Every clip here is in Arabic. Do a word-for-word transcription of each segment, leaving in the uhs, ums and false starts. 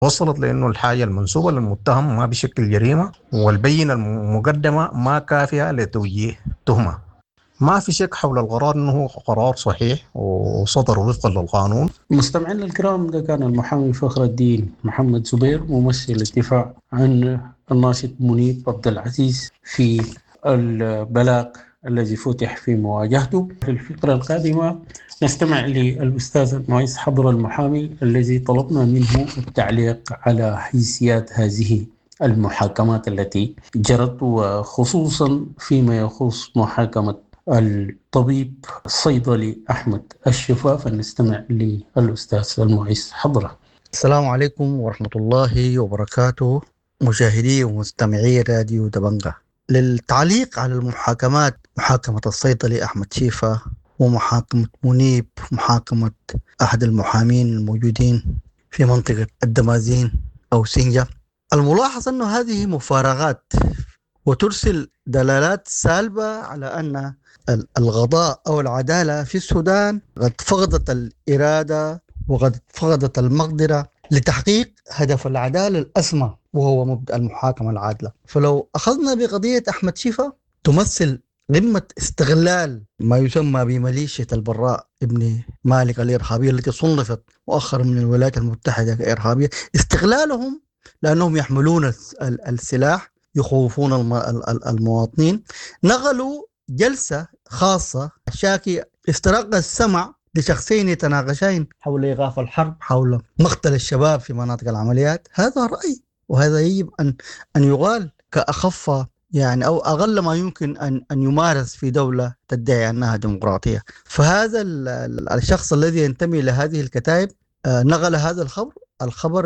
وصلت لأنه الحاجة المنسوبة للمتهم ما بشكل جريمة، والبينة المقدمة ما كافية لتوجيه تهمة. ما في شك حول القرار أنه قرار صحيح وصدر وفقا للقانون. مستمعينا الكرام، ده كان المحامي فخر الدين محمد زبير ممثل الدفاع عن الناشط منيب عبد العزيز في البلاغ الذي فتح في مواجهته. في الفقرة القادمة نستمع للأستاذ المعز حضر المحامي الذي طلبنا منه التعليق على حيثيات هذه المحاكمات التي جرت، وخصوصا فيما يخص محاكمة الطبيب الصيدلي أحمد الشفا. فنستمع للأستاذ المعز حضره. السلام عليكم ورحمة الله وبركاته، مشاهدي ومستمعي راديو دبنجة. للتعليق على المحاكمات، محاكمة الصيدلي أحمد شيفا ومحاكمة منيب، محاكمة أحد المحامين الموجودين في منطقة الدمازين أو سنجة، الملاحظ أن هذه مفارغات وترسل دلالات سالبة على أن القضاء أو العدالة في السودان قد فقدت الإرادة وقد فقدت المقدرة لتحقيق هدف العدالة الأسمى وهو مبدأ المحاكمة العادلة. فلو أخذنا بقضية أحمد شيفا، تمثل قمة استغلال ما يسمى بميليشيا البراء ابن مالك الإرهابية التي صنفت مؤخرا من الولايات المتحدة كإرهابية، استغلالهم لأنهم يحملون السلاح يخوفون المواطنين. نقلوا جلسة خاصة شاكي استراق السمع لشخصين يتناقشين حول إيقاف الحرب، حول مقتل الشباب في مناطق العمليات. هذا رأي، وهذا يجب أن أن يقال كأخف يعني أو أقل ما يمكن أن أن يمارس في دولة تدعي أنها ديمقراطية. فهذا الشخص الذي ينتمي لهذه الكتائب نقل هذا الخبر الخبر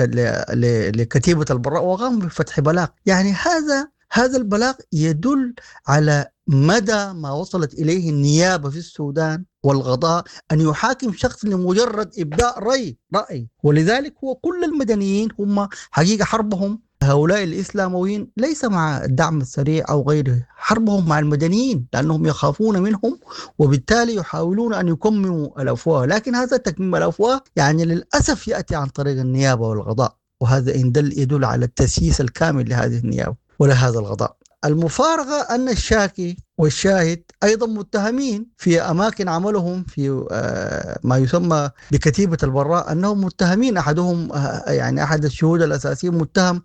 لكتيبة البراء وقام بفتح بلاغ. يعني هذا هذا البلاغ يدل على مدى ما وصلت إليه النيابة في السودان والقضاء أن يحاكم شخص لمجرد إبداء رأي رأي ولذلك هو كل المدنيين هم حقيقة حربهم هؤلاء الإسلامويين ليس مع الدعم السريع أو غيره، حربهم مع المدنيين لأنهم يخافون منهم وبالتالي يحاولون أن يكمموا الأفواه. لكن هذا تكميم الأفواه يعني للأسف يأتي عن طريق النيابة والقضاء، وهذا يدل على التسييس الكامل لهذه النيابة ولهذا القضاء. المفارقة أن الشاكي والشاهد أيضا متهمين في أماكن عملهم في ما يسمى بكتيبة البراء، أنهم متهمين. أحدهم يعني أحد الشهود الأساسيين متهم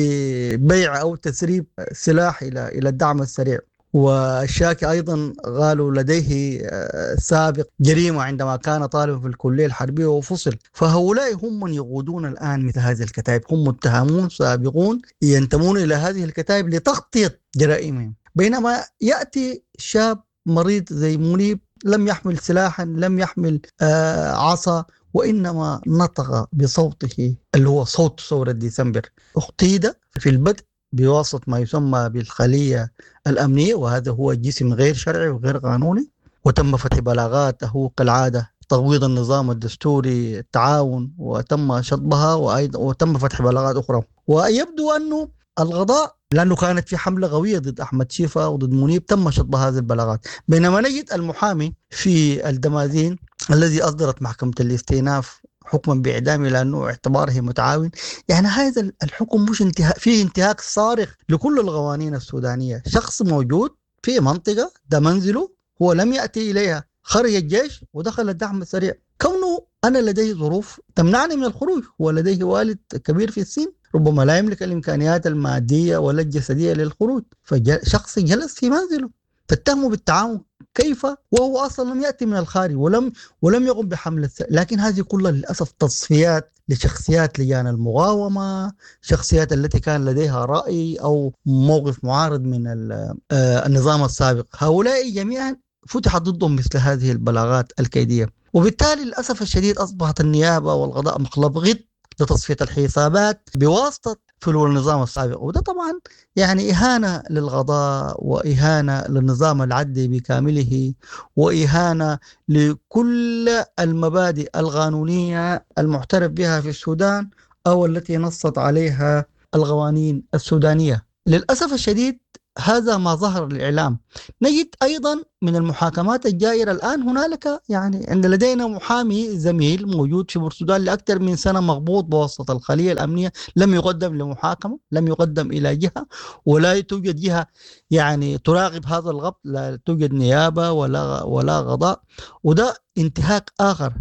ببيع أو تسريب سلاح إلى إلى الدعم السريع. والشاكي أيضا قالوا لديه سابق جريمة عندما كان طالبا في الكلية الحربية وفصل. فهؤلاء هم من يقودون الآن مثل هذه الكتائب، هم متهمون سابقون ينتمون إلى هذه الكتائب لتغطية جرائمهم. بينما يأتي شاب مريض زي منيب لم يحمل سلاحا، لم يحمل آه عصا، وإنما نطق بصوته اللي هو صوت ثورة ديسمبر. اغتيل في البدء بواسطة ما يسمى بالخلية الأمنية، وهذا هو جسم غير شرعي وغير قانوني، وتم فتح بلاغاته كالعادة تغويض النظام الدستوري التعاون، وتم شطبها وأيضا وتم فتح بلاغات أخرى. ويبدو أنه القضاء لأنه كانت في حملة قوية ضد أحمد شيفا وضد منيب تم شطب هذه البلاغات. بينما نجد المحامي في الدمازين الذي أصدرت محكمة الاستئناف حكما بإعدامه لأنه اعتباره متعاون. يعني هذا الحكم مش انتهاء، فيه انتهاك صارخ لكل القوانين السودانية. شخص موجود في منطقة ده منزله، هو لم يأتي إليها، خرج الجيش ودخل الدعم السريع. كونه أنا لديه ظروف تمنعني من الخروج، هو لديه والد كبير في السن ربما لا يملك الإمكانيات المادية ولا الجسدية للخروج، فشخص جلس في منزله تتهمه بالتعاون. كيف وهو أصلا لم يأتي من الخارج ولم ولم يقم بحملة. لكن هذه كلها للأسف تصفيات لشخصيات لجان المقاومة، شخصيات التي كان لديها رأي أو موقف معارض من النظام السابق. هؤلاء جميعا فتح ضدهم مثل هذه البلاغات الكيدية، وبالتالي للأسف الشديد أصبحت النيابة والقضاء مخلب غد لتصفية الحسابات بواسطة فلول النظام السابق. وده طبعا يعني إهانة للقضاء وإهانة للنظام العدلي بكامله وإهانة لكل المبادئ القانونية المعترف بها في السودان أو التي نصت عليها القوانين السودانية. للأسف الشديد هذا ما ظهر الإعلام. نجد أيضا من المحاكمات الجائرة الآن هنالك يعني عند لدينا محامي زميل موجود في بورسودان لأكثر من سنة مغبوط بواسطة الخلية الأمنية، لم يقدم لمحاكمة، لم يقدم إلى جهة، ولا توجد جهة يعني تراقب هذا الغبط، لا توجد نيابة ولا ولا قضاء. وده انتهاك آخر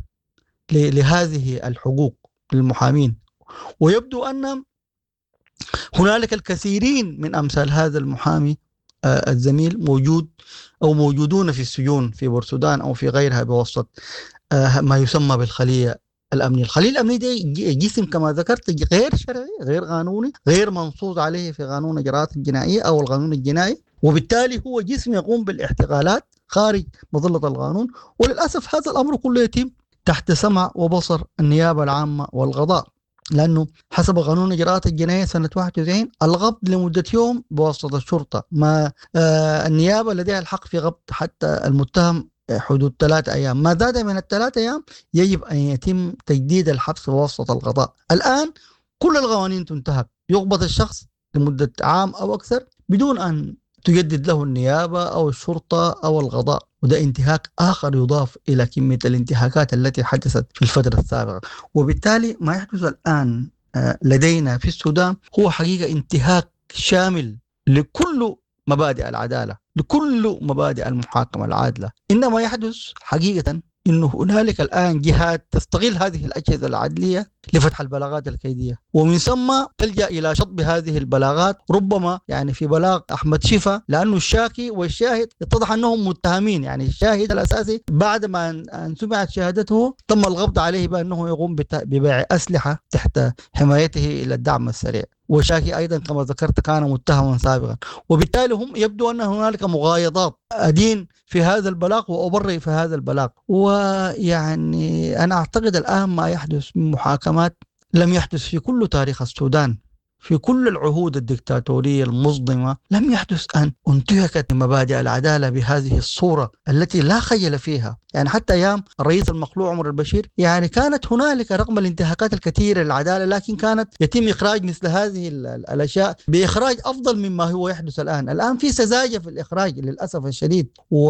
لهذه الحقوق للمحامين. ويبدو أن هنالك الكثيرين من أمثال هذا المحامي آه الزميل موجود أو موجودون في السجون في بورسودان أو في غيرها بواسطة آه ما يسمى بالخلية الأمنية. الخلية الأمنية دي جسم كما ذكرت غير شرعي، غير قانوني، غير منصوص عليه في قانون الإجراءات الجنائية أو القانون الجنائي، وبالتالي هو جسم يقوم بالاحتقالات خارج مظلة القانون. وللأسف هذا الأمر كله يتم تحت سمع وبصر النيابة العامة والقضاء، لأنه حسب قانون إجراءات الجنائية سنة واحد وتسعين الغبط لمدة يوم بواسطة الشرطة، ما آه النيابة لديها الحق في غبط حتى المتهم حدود ثلاثة أيام، ما زاد من الثلاثة أيام يجب أن يتم تجديد الحبس بواسطة القضاء. الآن كل القوانين تنتهك، يغبط الشخص لمدة عام أو أكثر بدون أن تجدد له النيابة أو الشرطة أو القضاء، وده انتهاك آخر يضاف إلى كمية الانتهاكات التي حدثت في الفترة السابقة. وبالتالي ما يحدث الآن لدينا في السودان هو حقيقة انتهاك شامل لكل مبادئ العدالة، لكل مبادئ المحاكمة العادلة. إنما يحدث حقيقة إنه هنالك الآن جهات تستغل هذه الأجهزة العدلية لفتح البلاغات الكيدية، ومن ثم تلجأ إلى شطب هذه البلاغات، ربما يعني في بلاغ أحمد شفا لأنه الشاكي والشاهد اتضح أنهم متهمين. يعني الشاهد الأساسي بعد ما أن سمعت شهادته تم القبض عليه بأنه يقوم ببيع أسلحة تحت حمايته إلى الدعم السريع، وشاكي أيضا كما ذكرت كان متهما سابقا. وبالتالي هم يبدو أن هنالك مغايضات، أدين في هذا البلاغ وأبرئ في هذا البلاغ. ويعني أنا أعتقد الآن ما يحدث من محاكمات لم يحدث في كل تاريخ السودان، في كل العهود الدكتاتورية المصدمة لم يحدث أن انتهكت مبادئ العدالة بهذه الصورة التي لا خيل فيها. يعني حتى أيام الرئيس المخلوع عمر البشير يعني كانت هنالك رغم الانتهاكات الكثيرة للعدالة، لكن كانت يتم إخراج مثل هذه الأشياء بإخراج أفضل مما هو يحدث الآن. الآن في سذاجة في الإخراج للأسف الشديد،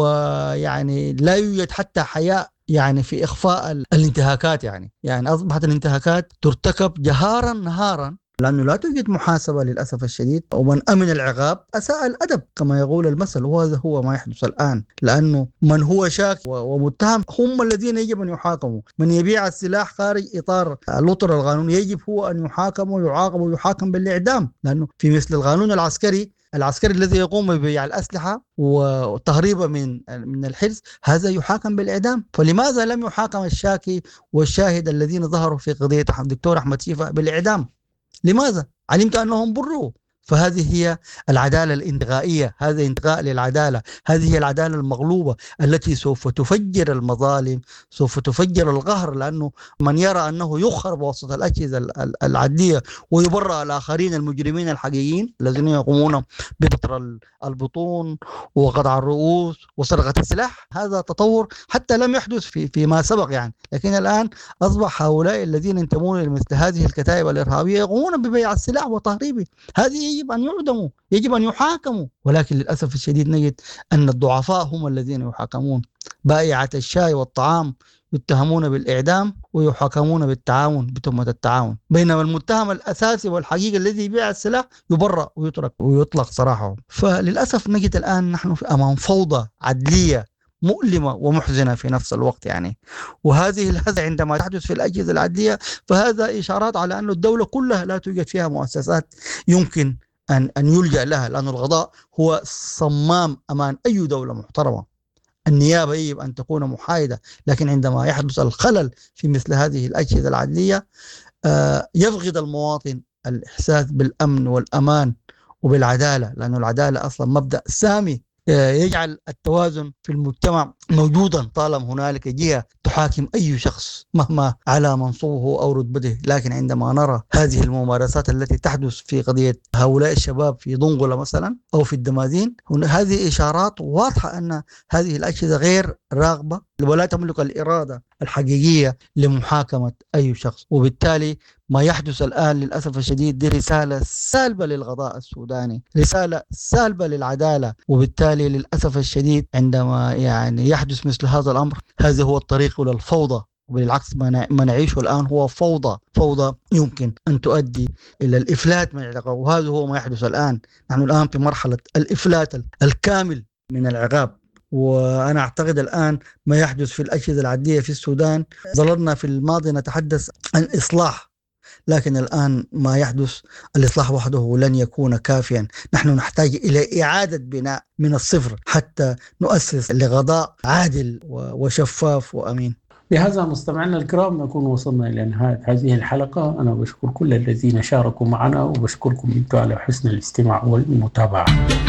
ويعني لا يوجد حتى حياء يعني في إخفاء الانتهاكات. يعني يعني أصبحت الانتهاكات ترتكب جهارا نهارا لأنه لا توجد محاسبة للأسف الشديد، ومن أمن العقاب أساء الأدب كما يقول المثل، وهذا هو ما يحدث الآن. لأنه من هو شاك ومتهم هم الذين يجب أن يحاكموا. من يبيع السلاح خارج إطار الأطر القانوني يجب هو أن يحاكم ويعاقب ويحاكم بالإعدام، لأنه في مثل القانون العسكري العسكري الذي يقوم ببيع الأسلحة وتهريبها من من الحرز هذا يحاكم بالإعدام. فلماذا لم يحاكم الشاكي والشاهد الذين ظهروا في قضية الدكتور أحمد شفا بالإعدام؟ لماذا؟ علمت أنهم بروا. فهذه هي العدالة الانتقائية، هذا انتقاء للعدالة، هذه هي العدالة المغلوبة التي سوف تفجر المظالم، سوف تفجر القهر. لأنه من يرى أنه يخرب وسط الأجهزة العدلية ويبرأ الآخرين المجرمين الحقيقيين الذين يقومون بقطر البطون وقطع الرؤوس وسرقة السلاح، هذا تطور حتى لم يحدث في فيما سبق يعني. لكن الآن أصبح هؤلاء الذين ينتمون لمثل هذه الكتائب الإرهابية يقومون ببيع السلاح وتهريبه. هذه يجب أن يعدموا، يجب أن يحاكموا. ولكن للأسف الشديد نجد أن الضعفاء هم الذين يحاكمون. بائعة الشاي والطعام يتهمون بالإعدام ويحاكمون بالتعاون بتهمة التعاون، بينما المتهم الأساسي والحقيقي الذي يبيع السلاح يبرأ ويترك ويطلق سراحه. فللأسف نجد الآن نحن أمام فوضى عدلية مؤلمة ومحزنة في نفس الوقت يعني. وهذه الهزة عندما تحدث في الأجهزة العدلية فهذا إشارات على أن الدولة كلها لا توجد فيها مؤسسات يمكن أن أن يلجأ لها، لأن القضاء هو صمام أمان أي دولة محترمة. النيابة يجب أن تكون محايدة، لكن عندما يحدث الخلل في مثل هذه الأجهزة العدلية يفقد المواطن الإحساس بالأمن والأمان وبالعدالة، لأن العدالة أصلا مبدأ سامي يجعل التوازن في المجتمع موجودا طالما هنالك جهة تحاكم أي شخص مهما على منصبه أو رتبته. لكن عندما نرى هذه الممارسات التي تحدث في قضية هؤلاء الشباب في دنقلة مثلا أو في الدمازين، هذه إشارات واضحة أن هذه الأجهزة غير راغبة ولا تملك الإرادة الحقيقية لمحاكمة أي شخص. وبالتالي ما يحدث الآن للأسف الشديد دي رسالة سالبة للقضاء السوداني، رسالة سالبة للعدالة. وبالتالي للأسف الشديد عندما يعني يحدث مثل هذا الأمر، هذا هو الطريق إلى الفوضى. وبالعكس ما نعيشه الآن هو فوضى، فوضى يمكن أن تؤدي إلى الإفلات من العقاب، وهذا هو ما يحدث الآن. نحن الآن في مرحلة الإفلات الكامل من العقاب. وأنا أعتقد الآن ما يحدث في الأجهزة العدلية في السودان، ظللنا في الماضي نتحدث عن إصلاح، لكن الآن ما يحدث الإصلاح وحده لن يكون كافيا. نحن نحتاج إلى إعادة بناء من الصفر حتى نؤسس لقضاء عادل وشفاف وأمين. بهذا مستمعينا الكرام نكون وصلنا إلى نهاية هذه الحلقة. أنا بشكر كل الذين شاركوا معنا، وبشكركم أنتم على حسن الاستماع والمتابعة.